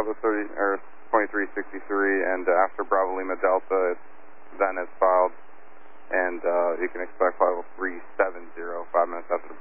Bravo 30 or 2363, and after Bravo Lima Delta, then it's filed, and you can expect file 370 5 minutes after